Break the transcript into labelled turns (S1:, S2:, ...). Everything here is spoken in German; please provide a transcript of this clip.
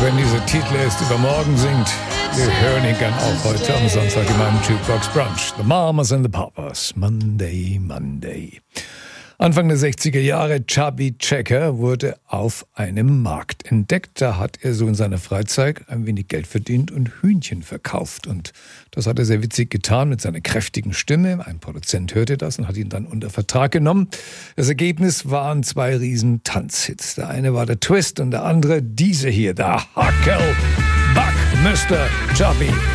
S1: wenn dieser Titel erst übermorgen singt. Wir hören ihn gern auch heute am Sonntag in meinem Jukebox Brunch. The Mamas and the Papas. Monday, Monday. Anfang der 60er Jahre, Chubby Checker wurde auf einem Markt entdeckt. Da hat er so in seiner Freizeit ein wenig Geld verdient und Hühnchen verkauft. Und das hat er sehr witzig getan mit seiner kräftigen Stimme. Ein Produzent hörte das und hat ihn dann unter Vertrag genommen. Das Ergebnis waren 2 riesen Tanzhits. Der eine war der Twist und der andere diese hier, der Hucklebuck Mr. Chubby